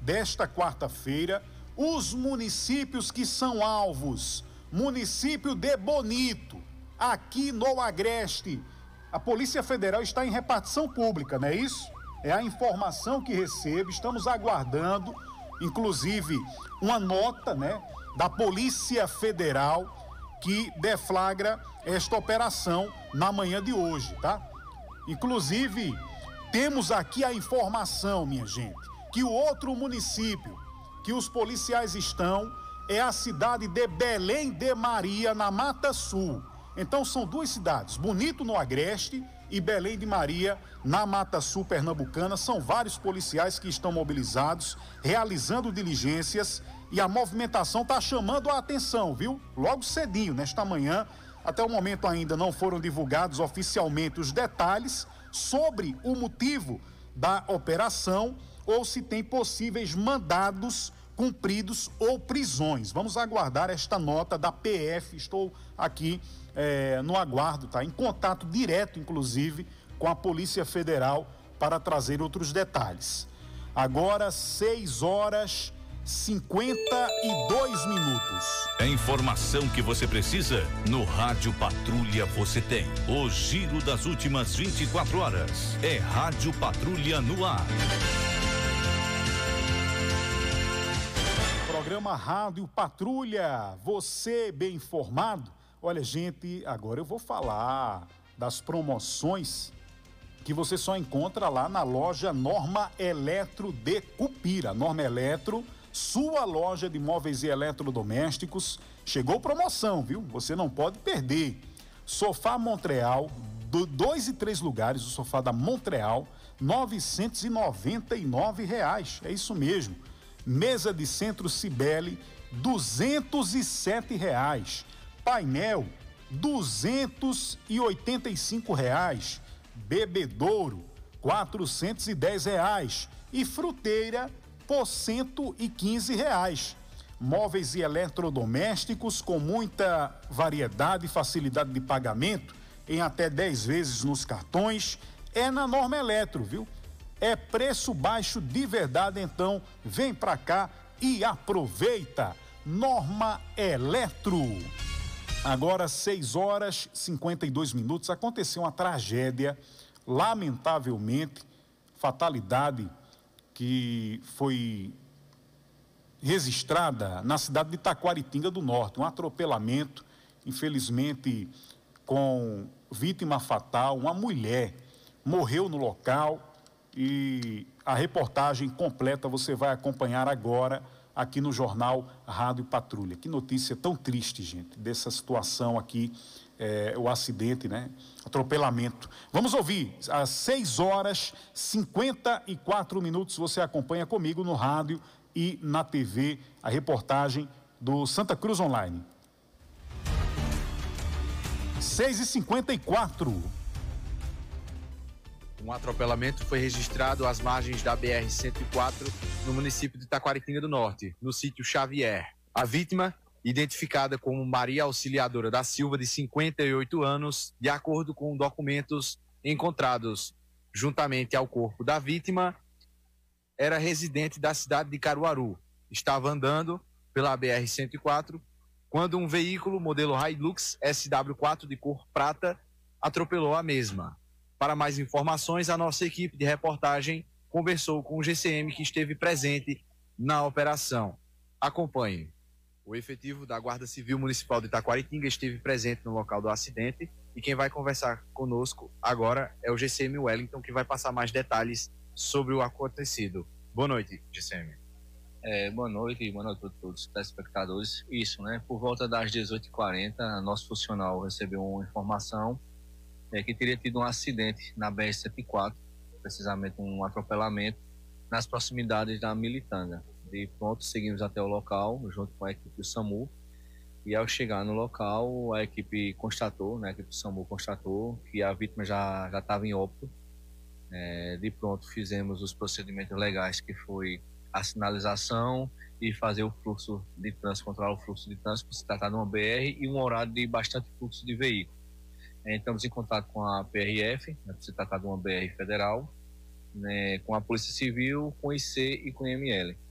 desta quarta-feira, os municípios que são alvos. Município de Bonito, aqui no Agreste. A Polícia Federal está em repartição pública, não é isso? É a informação que recebo, estamos aguardando, inclusive, uma nota, né, da Polícia Federal que deflagra esta operação na manhã de hoje, tá? Inclusive, temos aqui a informação, minha gente, que o outro município que os policiais estão é a cidade de Belém de Maria, na Mata Sul. Então são duas cidades, Bonito no Agreste e Belém de Maria na Mata Sul pernambucana. São vários policiais que estão mobilizados, realizando diligências, e a movimentação está chamando a atenção, viu? Logo cedinho, nesta manhã, até o momento ainda não foram divulgados oficialmente os detalhes sobre o motivo da operação ou se tem possíveis mandados cumpridos ou prisões. Vamos aguardar esta nota da PF. Estou aqui no aguardo, tá? Em contato direto, inclusive, com a Polícia Federal para trazer outros detalhes. Agora, 6h52. A informação que você precisa, no Rádio Patrulha você tem. O giro das últimas 24 horas. É Rádio Patrulha no ar. Programa Rádio Patrulha, você bem informado. Olha, gente, agora eu vou falar das promoções que você só encontra lá na loja Norma Eletro de Cupira. Norma Eletro, sua loja de móveis e eletrodomésticos. Chegou promoção, viu? Você não pode perder. Sofá Montreal, 2 e 3 lugares, o sofá da Montreal, R$ 999. É isso mesmo. Mesa de centro Cibele, R$ 207. Painel, R$ 285. Bebedouro, R$ 410. E fruteira, por R$ 115. Móveis e eletrodomésticos com muita variedade e facilidade de pagamento em até 10 vezes nos cartões. É na Norma Eletro, viu? É preço baixo de verdade, então vem pra cá e aproveita. Norma Eletro. Agora 6h52. Aconteceu uma tragédia, lamentavelmente, fatalidade que foi registrada na cidade de Taquaritinga do Norte. Um atropelamento, infelizmente, com vítima fatal. Uma mulher morreu no local. E a reportagem completa você vai acompanhar agora aqui no Jornal Rádio Patrulha. Que notícia tão triste, gente, dessa situação aqui, o acidente, né? Atropelamento. Vamos ouvir, às 6h54, você acompanha comigo no rádio e na TV a reportagem do Santa Cruz Online. 6h54. Um atropelamento foi registrado às margens da BR-104, no município de Taquaritinga do Norte, no sítio Xavier. A vítima, identificada como Maria Auxiliadora da Silva, de 58 anos, de acordo com documentos encontrados juntamente ao corpo da vítima, era residente da cidade de Caruaru. Estava andando pela BR-104 quando um veículo modelo Hilux SW4 de cor prata atropelou a mesma. Para mais informações, a nossa equipe de reportagem conversou com o GCM que esteve presente na operação. Acompanhe. O efetivo da Guarda Civil Municipal de Taquaritinga esteve presente no local do acidente e quem vai conversar conosco agora é o GCM Wellington, que vai passar mais detalhes sobre o acontecido. Boa noite, GCM. Boa noite a todos os telespectadores. Isso, né? Por volta das 18h40, nosso funcional recebeu uma informação que teria tido um acidente na BR-104, precisamente um atropelamento, nas proximidades da Militanga. De pronto, seguimos até o local, junto com a equipe do SAMU, e ao chegar no local, a equipe constatou, a equipe do SAMU constatou que a vítima já estava em óbito. De pronto, fizemos os procedimentos legais, que foi a sinalização e fazer o fluxo de trânsito, controlar o fluxo de trânsito, por se tratar de uma BR e um horário de bastante fluxo de veículo. Estamos em contato com a PRF, por se tratar de uma BR federal, com a Polícia Civil, com o IC e com o IML.